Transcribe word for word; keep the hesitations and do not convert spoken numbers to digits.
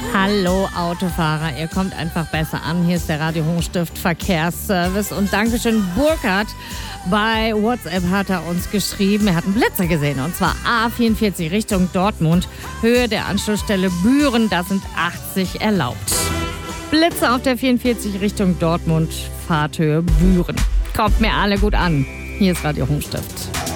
Hallo Autofahrer, ihr kommt einfach besser an. Hier ist der Radio Hochstift Verkehrsservice und Dankeschön Burkhard. Bei WhatsApp hat er uns geschrieben, er hat einen Blitzer gesehen und zwar A vierundvierzig Richtung Dortmund. Höhe der Anschlussstelle Büren, da sind achtzig erlaubt. Blitzer auf der vierundvierzig Richtung Dortmund, Fahrthöhe Büren. Kommt mir alle gut an. Hier ist Radio Hochstift.